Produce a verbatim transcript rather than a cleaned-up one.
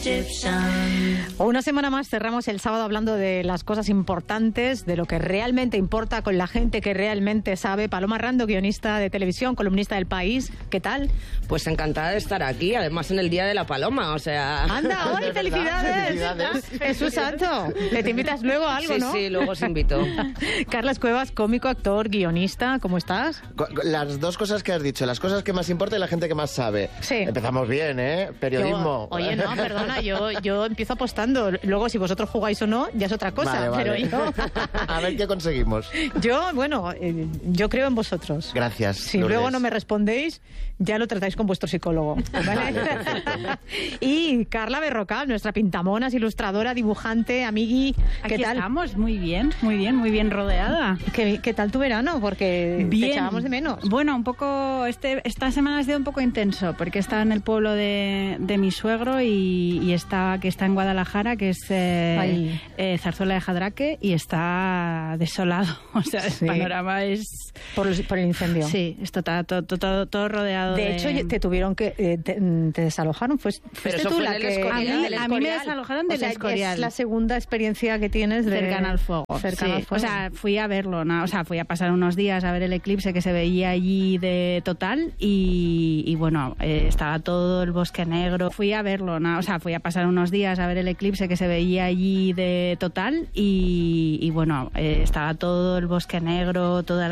Una semana más cerramos el sábado hablando de las cosas importantes, de lo que realmente importa con la gente que realmente sabe. Paloma Rando, guionista de televisión, columnista del País, ¿qué tal? Pues encantada de estar aquí, además en el Día de la Paloma, o sea... ¡Anda, hoy! ¡Felicidades! ¡Felicidades! ¡Jesús santo! Que te invitas luego a algo, sí, ¿no? Sí, sí, luego os invito. Carlas Cuevas, cómico, actor, guionista, ¿cómo estás? Las dos cosas que has dicho, las cosas que más importa y la gente que más sabe. Sí. Empezamos bien, ¿eh? Periodismo. Yo, oye, no, perdona, yo, yo empiezo apostando. Luego, si vosotros jugáis o no, ya es otra cosa. Vale, vale. Pero yo... A ver qué conseguimos. Yo, bueno, eh, yo creo en vosotros. Gracias, Si Lourdes. luego no me respondéis, ya lo tratáis con vuestro psicólogo, ¿vale? Y Carla Berrocal, nuestra pintamonas, ilustradora, dibujante, amigui. ¿Qué Aquí tal? estamos, muy bien, muy bien, muy bien rodeada. ¿Qué, qué tal tu verano? Porque Bien. te echábamos de menos. Bueno, un poco, este, esta semana ha sido un poco intenso, porque está en el pueblo de, de mi suegro y, y está, que está en Guadalajara, que es eh, eh, Zarzuela de Jadraque, y está desolado. O sea, Sí. el panorama es... Por, el- por el incendio. Sí, esto está todo, todo, todo, todo rodeado de... De hecho, te tuvieron que... eh, te, te desalojaron. Pues, fuiste eso tú fue la en el que... Escorial. A mí, del a mí me Escorial. desalojaron del O sea, Escorial. es la segunda experiencia que tienes de... Cercana al fuego. Cercana Sí. al fuego. O sea, fui a verlo, ¿no? O sea, fui a pasar unos días a ver el eclipse que se veía allí de total y, y bueno, eh, estaba todo el bosque negro. Fui a verlo, ¿no? O sea, fui a pasar unos días a ver el eclipse que se veía allí de total y, y bueno, eh, estaba todo el bosque negro, toda